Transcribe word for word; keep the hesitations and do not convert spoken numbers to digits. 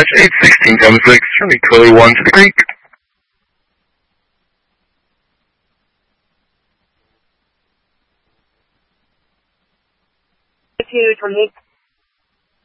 dash eight sixteen seven six, Charlie Charlie one to the Creek. two twenty-eight.